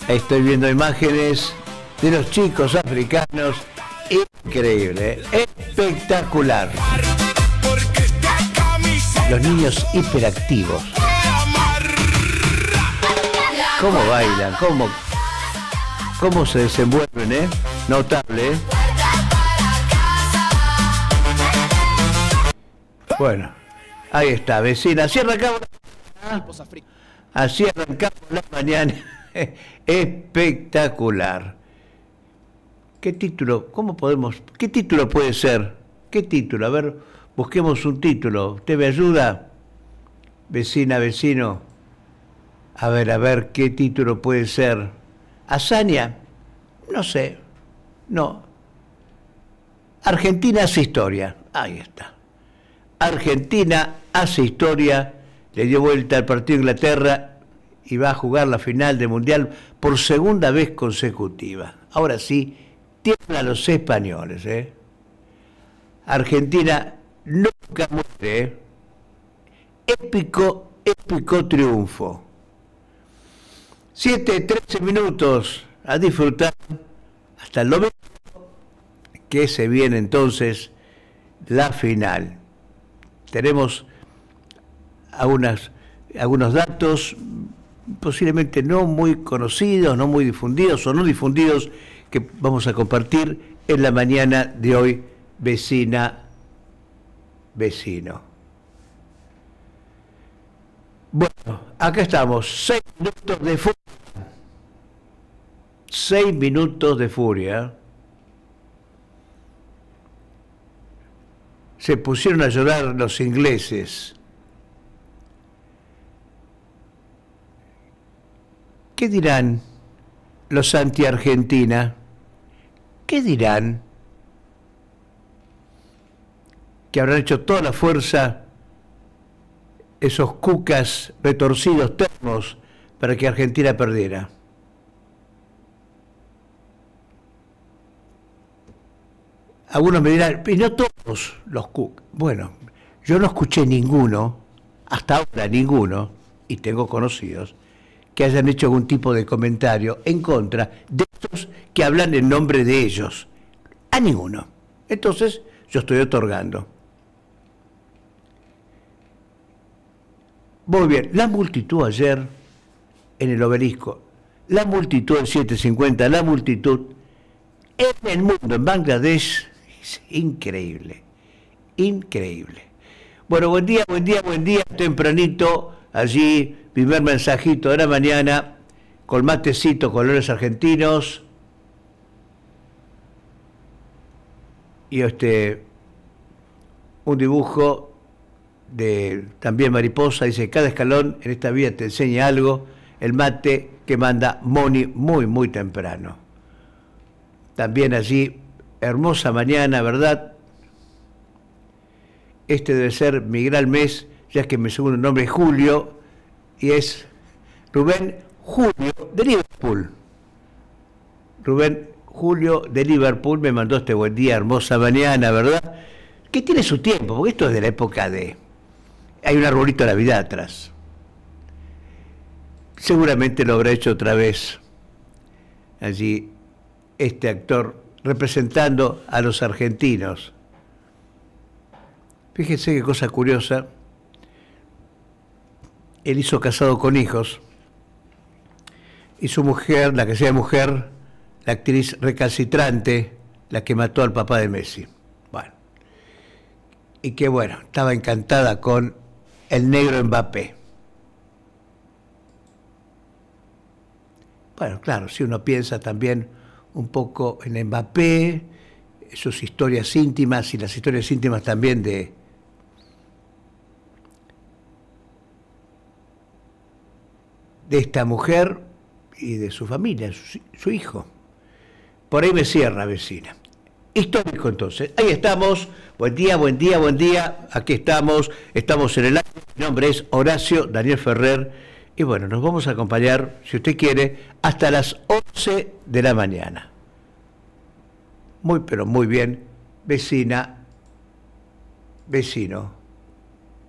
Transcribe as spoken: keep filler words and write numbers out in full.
Estoy viendo imágenes de los chicos africanos. Increíble, espectacular. Los niños hiperactivos. ¿Cómo bailan? ¿Cómo, cómo se desenvuelven, eh? Notable, ¿eh? Bueno, ahí está, vecina. Así arrancamos la, así arrancamos la mañana. Espectacular. ¿Qué título? ¿Cómo podemos? ¿Qué título puede ser? ¿Qué título? A ver, busquemos un título. ¿Usted me ayuda? Vecina, vecino. A ver, a ver, ¿qué título puede ser? ¿Hazaña? No sé. No. Argentina hace historia. Ahí está. Argentina hace historia. Le dio vuelta al partido de Inglaterra y va a jugar la final del Mundial por segunda vez consecutiva. Ahora sí, tiemblan los españoles, ¿eh? Argentina nunca muere, ¿eh? Épico, épico triunfo. siete, trece minutos a disfrutar hasta el domingo, que se viene entonces la final. Tenemos algunas, algunos datos posiblemente no muy conocidos, no muy difundidos o no difundidos que vamos a compartir en la mañana de hoy, vecina, vecino. Bueno, acá estamos, seis minutos de furia. Seis minutos de furia. Se pusieron a llorar los ingleses. ¿Qué dirán los anti-Argentina? ¿Qué dirán? Que habrán hecho toda la fuerza esos cucas retorcidos termos para que Argentina perdiera. Algunos me dirán, y no todos los cucas. Bueno, yo no escuché ninguno, hasta ahora ninguno, y tengo conocidos, que hayan hecho algún tipo de comentario en contra de estos que hablan en nombre de ellos. A ninguno. Entonces, yo estoy otorgando. Muy bien, la multitud ayer en el Obelisco, la multitud en siete cincuenta, la multitud en el mundo, en Bangladesh, es increíble, increíble. Bueno, buen día, buen día, buen día, tempranito, allí, primer mensajito de la mañana, con matecito, colores argentinos, y este, un dibujo de también mariposa, dice, cada escalón en esta vida te enseña algo, el mate que manda Moni muy, muy temprano. También allí, hermosa mañana, ¿verdad? Este debe ser mi gran mes, ya que mi segundo nombre es Julio, y es Rubén Julio de Liverpool. Rubén Julio de Liverpool me mandó este buen día, hermosa mañana, ¿verdad? Que tiene su tiempo, porque esto es de la época de... Hay un arbolito de Navidad atrás. Seguramente lo habrá hecho otra vez allí este actor representando a los argentinos. Fíjense qué cosa curiosa. Él hizo Casado con Hijos y su mujer, la que sea mujer, la actriz recalcitrante, la que mató al papá de Messi. Bueno, y que bueno, estaba encantada con el negro Mbappé. Bueno, claro, si uno piensa también un poco en Mbappé, sus historias íntimas y las historias íntimas también de de esta mujer y de su familia, su, su hijo. Por ahí me cierra, vecina. Histórico entonces. Ahí estamos. Buen día, buen día, buen día. Aquí estamos. Estamos en el aire. Mi nombre es Horacio Daniel Ferrer. Y bueno, nos vamos a acompañar, si usted quiere, hasta las once de la mañana. Muy, pero muy bien. Vecina, vecino.